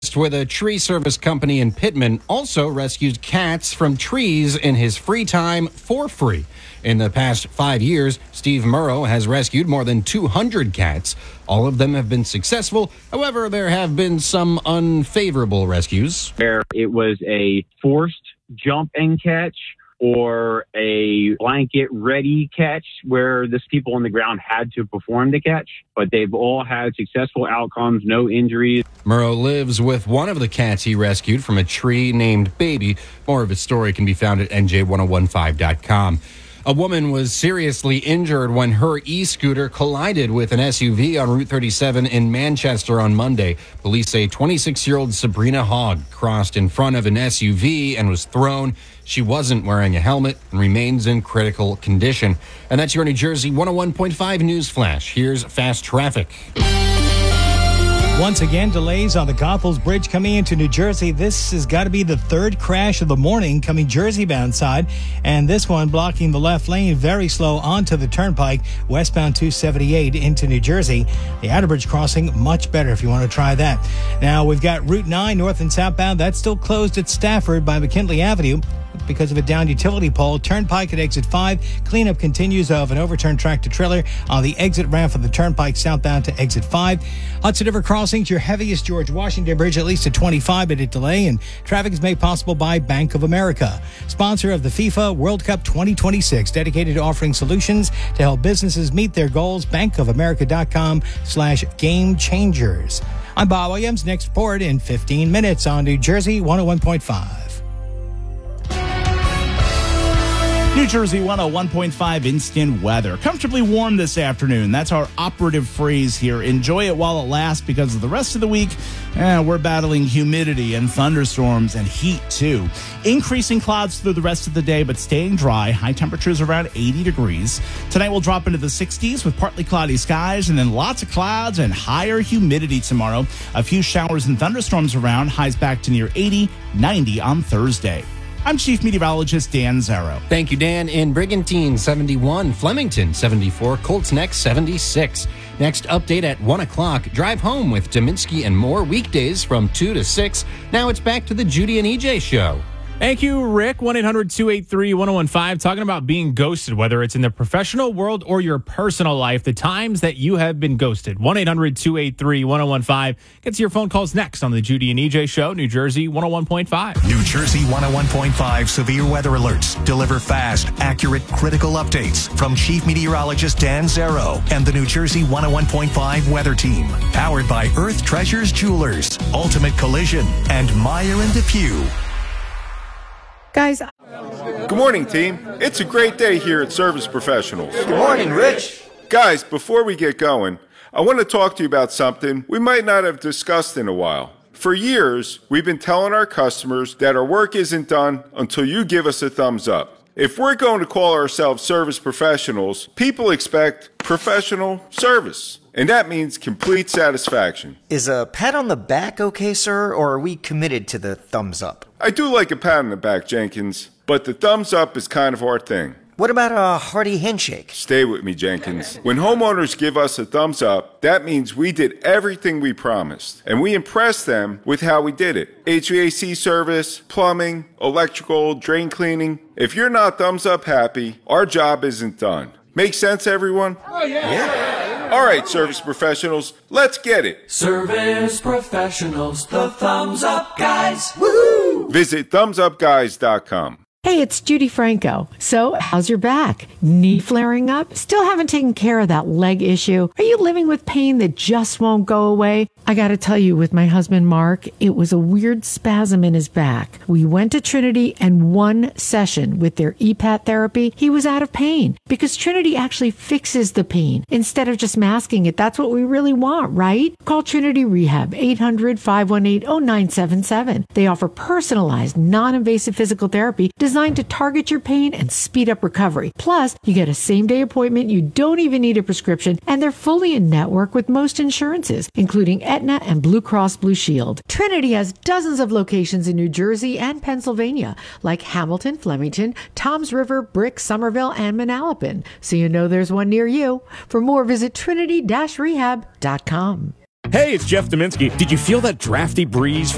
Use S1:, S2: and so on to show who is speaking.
S1: with a tree service company in Pittman also rescued cats from trees in his free time for free. In the past 5 years, Steve Murrow has rescued more than 200 cats. All of them have been successful. However, there have been some unfavorable rescues.
S2: Where it was a forced jump and catch or a blanket ready catch where the people on the ground had to perform the catch, but they've all had successful outcomes, no injuries.
S1: Murrow lives with one of the cats he rescued from a tree named Baby. More of his story can be found at NJ1015.com. A woman was seriously injured when her e-scooter collided with an SUV on Route 37 in Manchester on Monday. Police say 26-year-old Sabrina Hogg crossed in front of an SUV and was thrown. She wasn't wearing a helmet and remains in critical condition. And that's your New Jersey 101.5 News Flash. Here's fast traffic.
S3: Once again, delays on the Goethals Bridge coming into New Jersey. This has got to be the third crash of the morning coming Jersey-bound side. And this one blocking the left lane, very slow onto the turnpike, westbound 278 into New Jersey. The Outer Bridge crossing, much better if you want to try that. Now, we've got Route 9 north and southbound. That's still closed at Stafford by McKinley Avenue because of a downed utility pole. Turnpike at exit 5. Cleanup continues of an overturned tractor trailer on the exit ramp of the turnpike southbound to exit 5. Hudson River crossings, your heaviest George Washington Bridge, at least a 25-minute delay, and traffic is made possible by Bank of America, sponsor of the FIFA World Cup 2026, dedicated to offering solutions to help businesses meet their goals. bankofamerica.com/game changers. I'm Bob Williams. Next report in 15 minutes on New Jersey 101.5.
S4: New Jersey 101.5 instant weather. Comfortably warm this afternoon. That's our operative phrase here. Enjoy it while it lasts, because of the rest of the week, we're battling humidity and thunderstorms and heat too. Increasing clouds through the rest of the day, but staying dry. High temperatures around 80 degrees. Tonight we'll drop into the 60s with partly cloudy skies and then lots of clouds and higher humidity tomorrow. A few showers and thunderstorms around. Highs back to near 80, 90 on Thursday. I'm Chief Meteorologist Dan Zarrow.
S1: Thank you, Dan. In Brigantine, 71. Flemington, 74. Colts Neck, 76. Next update at 1 o'clock. Drive home with Dominski and more, weekdays from 2 to 6. Now it's back to the Judy and EJ show.
S5: Thank you, Rick. 1-800-283-1015. Talking about being ghosted, whether it's in the professional world or your personal life, the times that you have been ghosted. 1-800-283-1015. Get to your phone calls next on the Judy and EJ show, New Jersey 101.5.
S6: New Jersey 101.5 severe weather alerts deliver fast, accurate, critical updates from Chief Meteorologist Dan Zarrow and the New Jersey 101.5 weather team. Powered by Earth Treasures Jewelers, Ultimate Collision, and Meyer and DePue.
S7: Guys.
S8: Good morning, team. It's a great day here at Service Professionals.
S9: Good morning, Rich.
S8: Guys, before we get going, I want to talk to you about something we might not have discussed in a while. For years, we've been telling our customers that our work isn't done until you give us a thumbs up. If we're going to call ourselves service professionals, people expect professional service. And that means complete satisfaction.
S9: Is a pat on the back okay, sir, or are we committed to the thumbs up?
S8: I do like a pat on the back, Jenkins, but the thumbs up is kind of our thing.
S9: What about a hearty handshake?
S8: Stay with me, Jenkins. When homeowners give us a thumbs up, that means we did everything we promised. And we impressed them with how we did it. HVAC service, plumbing, electrical, drain cleaning. If you're not thumbs up happy, our job isn't done. Make sense, everyone?
S9: Oh, yeah.
S8: All right, service professionals, let's get it.
S10: Service professionals, the thumbs up guys. Woo!
S8: Visit thumbsupguys.com.
S7: Hey, it's Judy Franco. So, how's your back? Knee flaring up? Still haven't taken care of that leg issue? Are you living with pain that just won't go away? I gotta tell you, with my husband Mark, it was a weird spasm in his back. We went to Trinity, and one session with their EPAT therapy, he was out of pain. Because Trinity actually fixes the pain instead of just masking it. That's what we really want, right? Call Trinity Rehab, 800-518-0977. They offer personalized, non-invasive physical therapy designed to target your pain and speed up recovery. Plus, you get a same-day appointment, you don't even need a prescription, and they're fully in network with most insurances, including Aetna and Blue Cross Blue Shield. Trinity has dozens of locations in New Jersey and Pennsylvania, like Hamilton, Flemington, Toms River, Brick, Somerville, and Manalapan. So you know there's one near you. For more, visit trinity-rehab.com.
S11: Hey, it's Jeff Dominski. Did you feel that drafty breeze from